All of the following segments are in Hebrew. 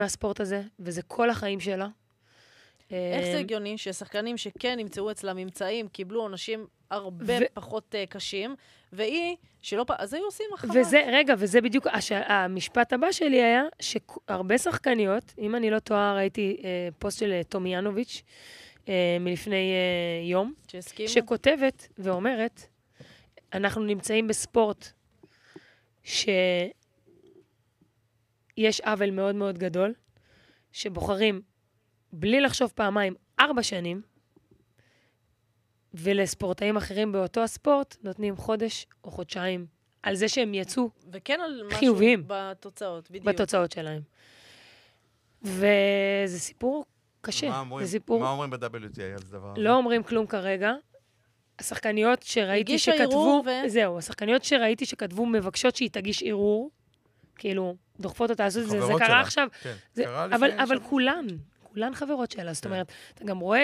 מהספורט הזה, וזה כל החיים שלה. איך זה הגיוני ששחקנים שכן נמצאו אצלם ממצאים, קיבלו עונשים הרבה פחות קשים, והיא, שלא אז היו עושים אחריו. וזה בדיוק, המשפט הבא שלי היה, שהרבה שחקניות, אם אני לא טועה, ראיתי פוסט של טומיאנוביץ' מלפני יום, שכותבת ואומרת, אנחנו נמצאים בספורט שיש עוול מאוד מאוד גדול, שבוחרים בלי לחשוב פעמיים 4 שנים, ולספורטאים אחרים באותו הספורט נותנים חודש או חודשיים, על זה שהם יצאו וכן על משהו חיוביים בתוצאות, בדיוק. בתוצאות שלהם. וזה סיפור קשה. מה אומרים ב-WTA על זה דבר? לא אומרים כלום כרגע. השחקניות שראיתי שכתבו, זהו, השחקניות שראיתי שכתבו מבקשות שהיא תגיש ערעור, כאילו, דוחפות אותה, זה קרה עכשיו. אבל כולן חברות שלה, זאת אומרת, אתה גם רואה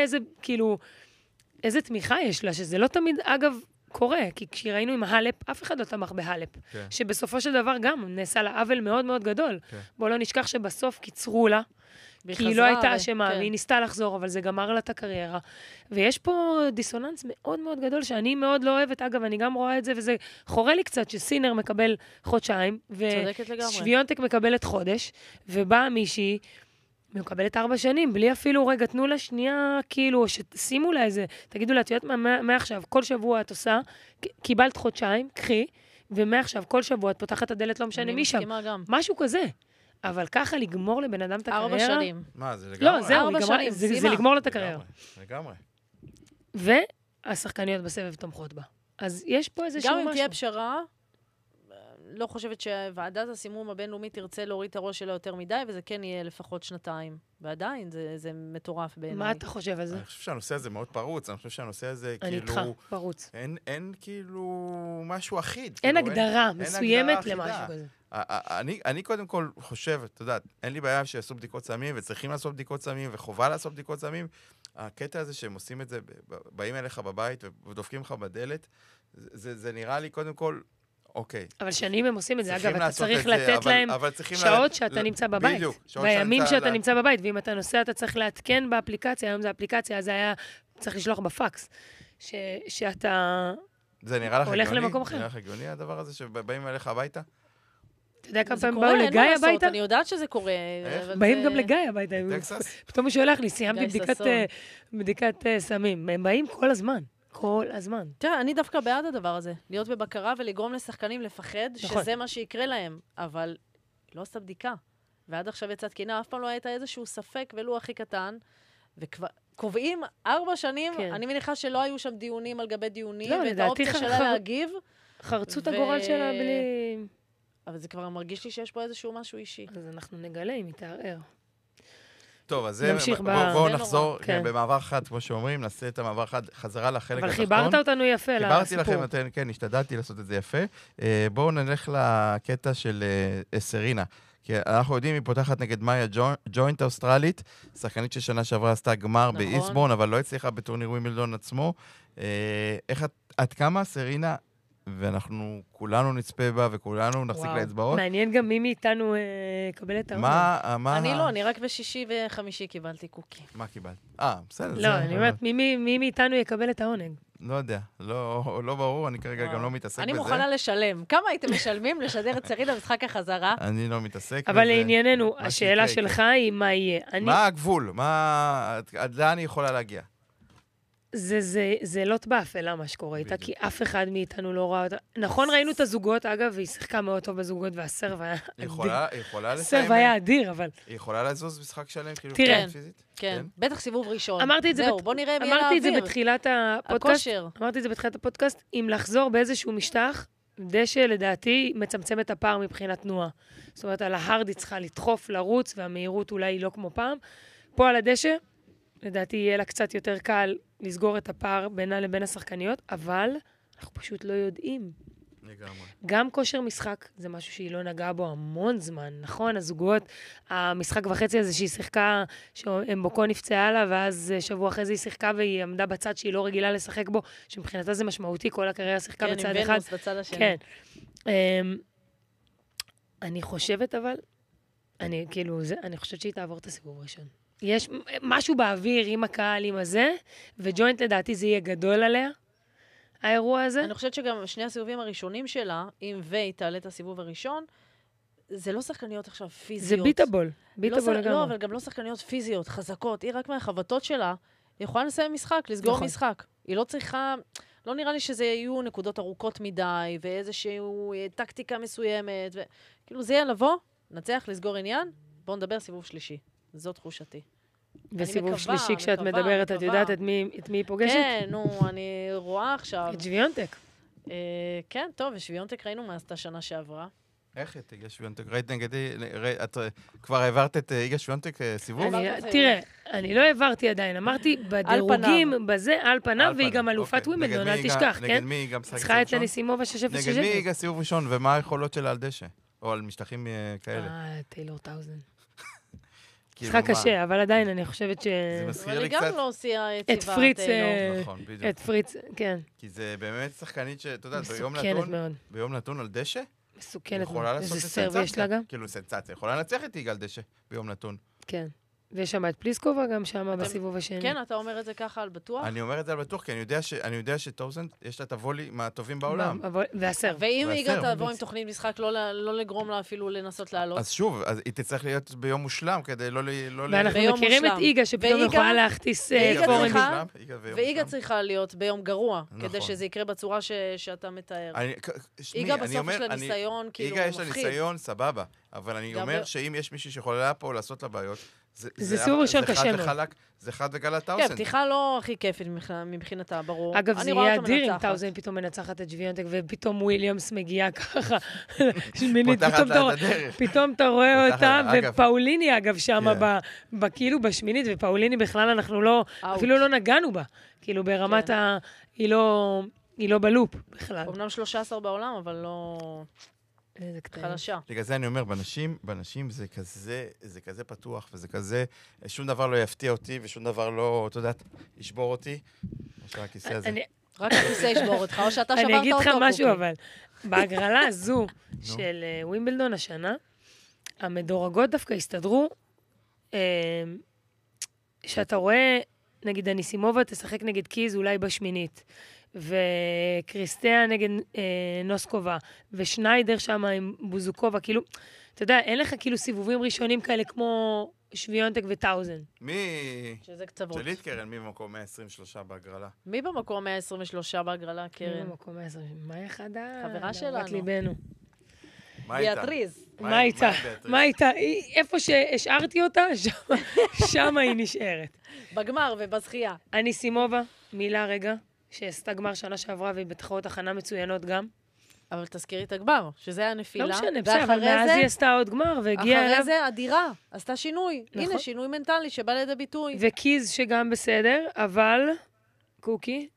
איזה תמיכה יש לה, שזה לא תמיד, אגב, קורה, כי כשראינו עם ההלפ, אף אחד לא תמך בהלפ, שבסופו של דבר גם נעשה לה עוול מאוד מאוד גדול. בואו לא נשכח שבסוף קיצרו לה, כי היא לא הייתה אשמה, והיא ניסתה לחזור, אבל זה גמר לה את הקריירה. ויש פה דיסוננס מאוד מאוד גדול, שאני מאוד לא אוהבת, אגב, אני גם רואה את זה, וזה חורה לי קצת, שסינר מקבל חודשיים, ושוויונטק מקבלת חודש, ובאה מישהי, מקבלת 4 שנים, בלי אפילו רגע, תנו לה שנייה, כאילו, ששימו לה איזה, תגידו לה, תהיית מעכשיו, כל שבוע את עושה, קיבלת חודשיים, קחי, ומעכשיו, כל שבוע את פותחת את הדלת, לא משנה מי שם. משהו כזה. אבל ככה לגמור לבן אדם את הקריירה. 4 שנים. מה, זה לגמרי? לא, זהו, זה לגמור לה את הקריירה. לגמרי. והשחקניות בסבב תומכות בה. אז יש פה איזשהו משהו. גם אם תהיה פשרה, לא חושבת שוועדת הסימום הבינלאומית תרצה להוריד את הראש שלה יותר מדי, וזה כן יהיה לפחות 2. ועדיין, זה מטורף בעיניי. מה אתה חושב על זה? אני חושב שהנושא הזה מאוד פרוץ, אני חושב שהנושא הזה אני איתך, פרוץ. אין כאילו משהו אחיד. אין הגדרה מסוימת למשהו כזה. אני קודם כל חושב, אתה יודע, אין לי בעיה שיעשו בדיקות סמים, וצריכים לעשות בדיקות סמים, וחובה לעשות בדיקות סמים. הקטע הזה שהם עושים את זה, באים אליך בבית ודופקים לך בדלת, זה נראה לי קודם כל, אוקיי. אבל שנים הם עושים את זה, אגב, אתה צריך לתת להם שעות שאתה נמצא בבית. בימים שאתה נמצא בבית, ואם אתה נוסע, אתה צריך להתקן באפליקציה, היום זה אפליקציה, אז היה צריך לשלוח בפקס, שאתה הולך למקום אחר. זה נראה לך הגיוני הדבר הזה, שבאים אליך הביתה? אתה יודע כמה פעמים באו לגיא הביתה? אני יודעת שזה קורה. באים גם לגיא הביתה. פתאום מישהו הולך לי, סיימתי בדיקת סמים. הם באים כל הזמן. כל הזמן. תראה, אני דווקא בעד הדבר הזה. להיות בבקרה ולגרום לשחקנים לפחד שזה מה שיקרה להם. אבל לא עושה בדיקה. ועד עכשיו יצאת תקינה, אף פעם לא הייתה איזשהו ספק, ולו הכי קטן. וקובעים 4 שנים, אני מניחה שלא היו שם דיונים על גבי דיונים, ואת האופציה שלה להגיב. חרצו את הגורל שלה בלי... אבל זה כבר מרגיש לי שיש פה איזשהו משהו אישי. אז אנחנו נגלה אם היא תערער. טוב, אז בואו נחזור במעבר חד, כמו שאומרים, נעשה את המעבר חד חזרה לחלק התחתון. אבל חיברת אותנו יפה לסיפור. חיברתי לכם, כן, השתדלתי לעשות את זה יפה. בואו נלך לקטע של סרינה. כי אנחנו יודעים, היא פותחת נגד מאיה ג'וינט האוסטרלית, שחקנית ששנה שעברה עשתה גמר באיסבורן, אבל לא הצליחה בטורניר ווימבלדון עצמו. עד כמה סרינה... ואנחנו כולנו נצפה בה, וכולנו נחזיק לאצבעות. מעניין גם מי מאיתנו יקבל את העונג. אני לא, אני רק בשישי וחמישי קיבלתי קוקי. מה קיבלת? בסדר. לא, אני אומרת, מי מאיתנו יקבל את העונג? לא יודע, לא ברור, אני כרגע גם לא מתעסק בזה. אני מוכנה לשלם. כמה הייתם משלמים לשדר את סרינה במשחק החזרה? אני לא מתעסק בזה. אבל לענייננו, השאלה שלך היא מה יהיה. מה הגבול? עד לאן אני יכולה להגיע? זה לוט באפלה מה שקורה איתה, כי אף אחד מאיתנו לא ראה אותה. נכון, ראינו את הזוגות, אגב, והיא שיחקה מאוד טוב בזוגות, והסרב היה אדיר. היא יכולה לסיים? הסרב היה אדיר, אבל... היא יכולה לזוז משחק שלם, כאילו פיזית? כן, בטח סיבוב ראשון. זהו, בוא נראה מי יהיה אמרתי את זה בתחילת הפודקאסט, אם לחזור באיזשהו משטח, דשא לדעתי מצמצם את הפער מבחינת תנועה. זאת אומרת, על ההרדי צריכה לדחוף, לרוץ, והמהירות אולי לא כמו פעם. פה על הדשא, לדעתי יהיה לה קצת יותר קל לסגור את הפער בינה לבין השחקניות, אבל אנחנו פשוט לא יודעים. לגמרי. גם כושר משחק, זה משהו שהיא לא נגעה בו המון זמן, נכון? הזוגות, המשחק וחצי הזה שהיא שיחקה, שאמבוקו נפצעה לה, ואז שבוע אחרי זה היא שיחקה, והיא עמדה בצד שהיא לא רגילה לשחק בו, שמבחינתה זה משמעותי, כל הקריירה שיחקה בצד אחד. כן, עם ונוס בצד השני. כן. אני חושבת אבל אני חושבת שהיא תעבור את הסיבוב הראשון. יש משהו באוויר עם הקהל, עם הזה, וג'וינט לדעתי זה יהיה גדול עליה, האירוע הזה. אני חושבת שגם שני הסיבובים הראשונים שלה, אם והיא תעלה את הסיבוב הראשון, זה לא שחקניות עכשיו פיזיות. זה ביטאבול לגמרי. לא, אבל גם לא שחקניות פיזיות, חזקות. היא רק מהחבטות שלה, היא יכולה לסיים משחק, לסגור משחק. היא לא צריכה, לא נראה לי שזה יהיו נקודות ארוכות מדי, ואיזשהו טקטיקה מסוימת, כאילו זה יהיה לבוא, נצח, לסגור עניין, בואו נדבר סיבוב שלישי. זו תחושתי. וסיבוב שלישי, כשאת מדברת, את יודעת את מי היא פוגשת? כן, אני רואה עכשיו. את שוויונטק. כן, טוב, ושוויונטק ראינו מה עשתה שנה שעברה. איך את איגה שוויונטק? ראית נגדי, את כבר העברת את איגה שוויונטק סיבוב? תראה, אני לא העברתי עדיין, אמרתי בדירוגים, בזה, על פניו, והיא גם אלופת ווימבלדון, אל תשכח, כן? נגד מי היא גם שחקת צריכה את הניסימובה 6-0-6. נגד מי היא גם סיבוב ראשון, ומה היכולות שלה על דשא? או על משטחים כאלה? טיילור טאוזן. משחק קשה, אבל עדיין אני חושבת ש... אבל היא גם לא עושה יציבה. את פריץ, נכון, בדיוק. את פריץ, כן. כי זה באמת שחקנית שאתה יודע, ביום נתון על דשא, מסוכנת מאוד. איזה סרב יש לה גם? כאילו סנסציה, יכולה לנצח את יגאל דשא ביום נתון. כן. ויש שם את פליסקובה גם שם בסיבוב השני. כן, אתה אומר את זה ככה על בטוח? אני אומר את זה על בטוח, כי אני יודע שטאוזן, יש לה את הוולי מהטובים בעולם. והסרב. ואם יגאל תבוא עם תוכנית משחק, לא לגרום לה אפילו לנסות לעלות. אז שוב, היא תצטרך להיות ביום מושלם, כדי לא... ואנחנו מכירים את איגה, שפתאום יכולה להכתיס פורנד. ואיגה צריכה להיות ביום גרוע, כדי שזה יקרה בצורה שאתה מתאר. איגה בסוף יש לה ניסיון, כאילו מפחיד. איגה יש לה ניסיון, סבבה. אבל אני אומר שאם יש מישהי שיכולה פה לעשות לה בעיות, זה סיבוב ראשון קשה מאוד. זה חד וגלת טאוזן. כן, פתיחה לא הכי כיפית מבחינתה, ברור. אגב, זה יהיה אדיר אם טאוזן פתאום מנצחת את שוויונטק, ופתאום וויליאמס מגיעה ככה. פתאום אתה רואה אותה, ופאוליני, אגב, שם כאילו בשמינית, ופאוליני בכלל אנחנו לא, אפילו לא נגענו בה. כאילו ברמת היא לא בלופ בכלל. אמנם 13 בעולם, אבל לא... חלשה. בגלל זה אני אומר, בנשים זה כזה פתוח, וזה כזה, שום דבר לא יפתיע אותי, ושום דבר לא, אתה יודעת, ישבור אותי. יש רק הכיסא הזה. רק הכיסא ישבור אותך, או שאתה שברת אותו. אני אגיד לך משהו, אבל בהגרלה הזו של ווימבלדון השנה, המדורגות דווקא הסתדרו, שאתה רואה, נגיד הניסימובה תשחק נגד קיז אולי בשמינית, וקריסטיה נגד נוסקובה, ושניידר שם עם בוזוקובה, כאילו, אתה יודע, אין לך כאילו סיבובים ראשונים כאלה כמו שוויונטק וטאוזן. שזה קצוות. שלית קרן, מי במקום 123 בהגרלה? מי במקום 123 בהגרלה, קרן? מי במקום 123? מה יחדה? חברה שלנו. בת ליבנו. ביאטריז. מה איתה? מה איתה? איפה שהשארתי אותה, שם היא נשארת. בגמר ובזכייה. הניסימובה, מילה רגע. שעשתה גמר שנה שעברה, והיא בתחרות הכנה מצוינות גם. אבל תזכירי את הגמר, שזה היה נפילה. לא משנה, בסדר, אבל מאז היא עשתה עוד גמר, והגיעה אליו. אחרי זה אדירה, עשתה שינוי. נכון. הנה, שינוי מנטלי שבא לידי ביטוי. וקיז שגם בסדר, אבל קוקי,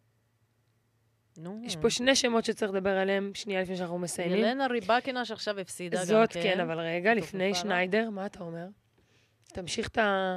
יש פה שני שמות שצריך לדבר עליהם, שנייה לפני שאנחנו מסיימים. ילנה ריבקינה שעכשיו הפסידה גם כן. זאת כן, אבל רגע, לפני שניידר, מה אתה אומר? תמשיך את ה...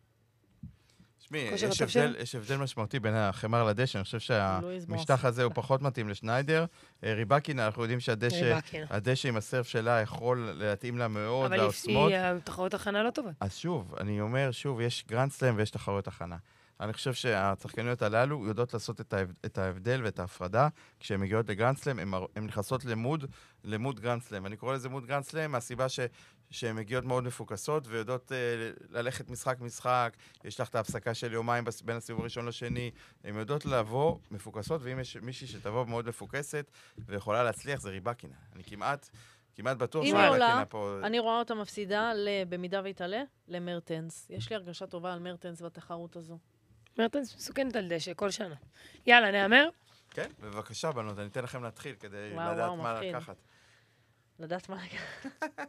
יש הבדל משמעותי בין החמר לדשא, אני חושב שהמשטח הזה הוא פחות מתאים לשניידר. ריבקינה, אנחנו יודעים שהדשא עם הסרף שלה יכול להתאים לה מאוד לעוצמות. אבל היא תחרות הכנה לא טובה. אז שוב, אני אומר, יש גרנד סלאם ויש תחרות הכנה. אני חושב שהשחקניות הללו יודעות לעשות את ההבדל ואת ההפרדה. כשהן מגיעות לגרנד סלאם, הן נכנסות למוד גרנד סלאם. אני קורא לזה מוד גרנד סלאם מהסיבה שהן מגיעות מאוד מפוקסות ויודעות ללכת משחק, יש לך את ההפסקה של יומיים בין הסיבוב הראשון לשני, הן יודעות לבוא מפוקסות, ואם יש מישהי שתבוא מאוד מפוקסת ויכולה להצליח, זה ריבקינה. אני כמעט בטוח שריבקינה פה... אני רואה אותה מפסידה, במידה והתעלה, למרטנס. יש לי הרגשה טובה על מרטנס בתחרות הזו. מרטנס מסוכנת על דשא כל שנה. יאללה, נאמר? כן, בבקשה בנות, אני אתן לכם להתחיל כדי לדעת מה לקחת. לדעת מה לקחת.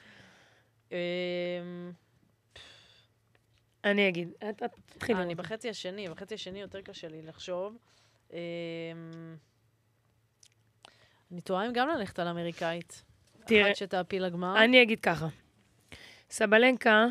אני אגיד, תתחילי. אני בחצי השני יותר קשה לי לחשוב. אני טועה אם גם ללכת על אמריקאית. אחת שתעפיל לגמר. אני אגיד ככה. סבלנקה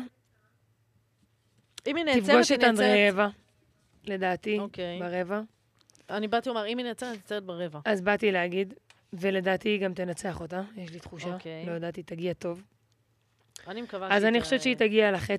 תפגוש את אנדרייבה, לדעתי, ברבע. אני באתי לומר, אם היא נעצרת, נעצרת ברבע. אז באתי להגיד, ולדעתי היא גם תנצח אותה, יש לי תחושה. לא ידעתי, תגיע טוב. אני מקווה אז אני חושבת שהיא תגיע לחצי